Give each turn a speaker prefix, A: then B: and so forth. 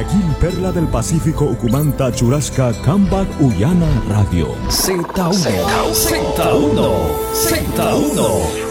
A: Guayaquil, Perla del Pacífico, Ucumanta, Churrasca, Cambac, Uyana Radio.
B: Z1.